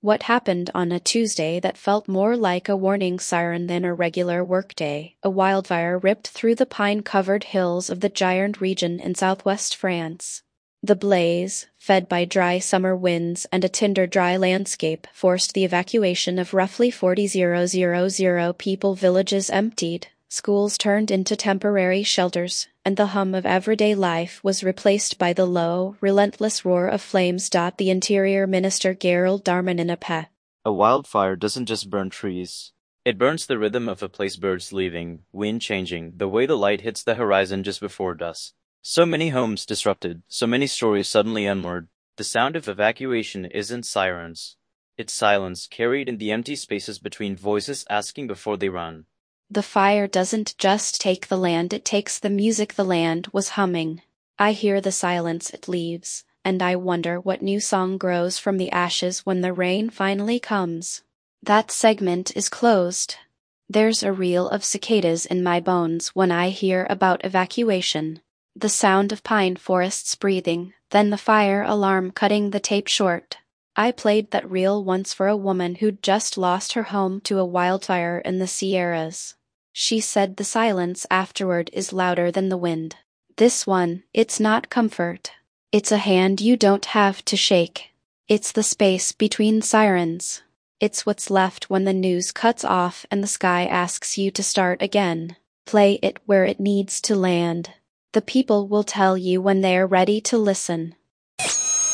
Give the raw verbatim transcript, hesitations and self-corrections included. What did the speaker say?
What happened on a Tuesday that felt more like a warning siren than a regular workday? A wildfire ripped through the pine-covered hills of the Gironde region in southwest France. The blaze, fed by dry summer winds and a tinder-dry landscape, forced the evacuation of roughly forty thousand people. Villages emptied, schools turned into temporary shelters, and the hum of everyday life was replaced by the low, relentless roar of flames. The Interior Minister Gérald Darmanin appeared. A wildfire doesn't just burn trees. It burns the rhythm of a place, birds leaving, wind changing, the way the light hits the horizon just before dusk. So many homes disrupted, so many stories suddenly unmoored. The sound of evacuation isn't sirens. It's silence carried in the empty spaces between voices asking before they run. The fire doesn't just take the land, it takes the music the land was humming. I hear the silence it leaves, and I wonder what new song grows from the ashes when the rain finally comes. That segment is closed. There's a reel of cicadas in my bones when I hear about evacuation. The sound of pine forests breathing, then the fire alarm cutting the tape short. I played that reel once for a woman who'd just lost her home to a wildfire in the Sierras. She said the silence afterward is louder than the wind. This one, it's not comfort. It's a hand you don't have to shake. It's the space between sirens. It's what's left when the news cuts off and the sky asks you to start again. Play it where it needs to land. The people will tell you when they're ready to listen.